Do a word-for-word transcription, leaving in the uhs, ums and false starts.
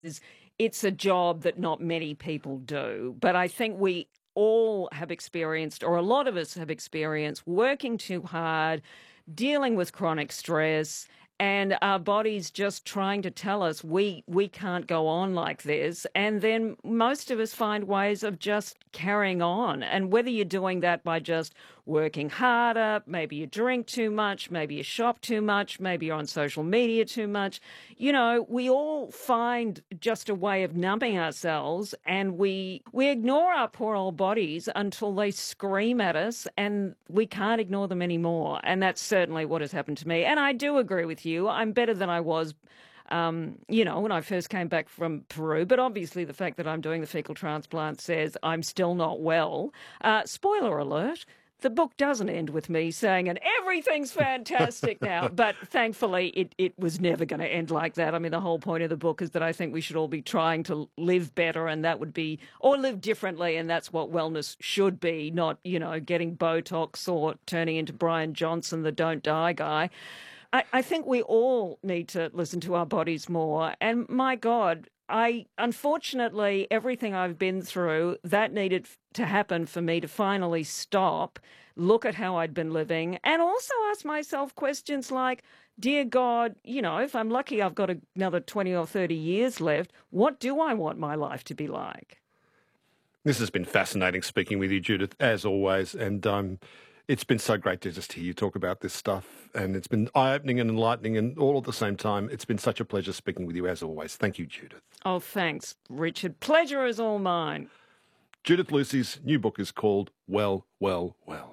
is it's a job that not many people do. But I think we all have experienced, or a lot of us have experienced, working too hard, dealing with chronic stress, and our bodies just trying to tell us we we can't go on like this. And then most of us find ways of just carrying on. And whether you're doing that by just working harder, maybe you drink too much, maybe you shop too much, maybe you're on social media too much, you know, we all find just a way of numbing ourselves, and we we ignore our poor old bodies until they scream at us, and we can't ignore them anymore. And that's certainly what has happened to me. And I do agree with you. I'm better than I was, um, you know, when I first came back from Peru. But obviously the fact that I'm doing the fecal transplant says I'm still not well. Uh, spoiler alert. The book doesn't end with me saying, and everything's fantastic now. But thankfully, it, it was never going to end like that. I mean, the whole point of the book is that I think we should all be trying to live better, and that would be, or live differently, and that's what wellness should be, not, you know, getting Botox or turning into Brian Johnson, the don't die guy. I, I think we all need to listen to our bodies more. And my God, I, unfortunately, everything I've been through, that needed to happen for me to finally stop, look at how I'd been living, and also ask myself questions like, dear God, you know, if I'm lucky I've got another twenty or thirty years left, what do I want my life to be like? This has been fascinating speaking with you, Judith, as always, and um, it's been so great to just hear you talk about this stuff, and it's been eye-opening and enlightening, and all at the same time. It's been such a pleasure speaking with you, as always. Thank you, Judith. Oh, thanks, Richard. Pleasure is all mine. Judith Lucy's new book is called Well, Well, Well.